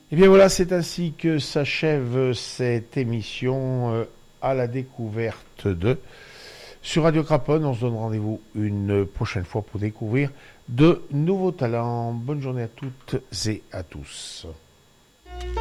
Et bien voilà, c'est ainsi que s'achève cette émission à la découverte de. Sur Radio Craponne, on se donne rendez-vous une prochaine fois pour découvrir de nouveaux talents. Bonne journée à toutes et à tous.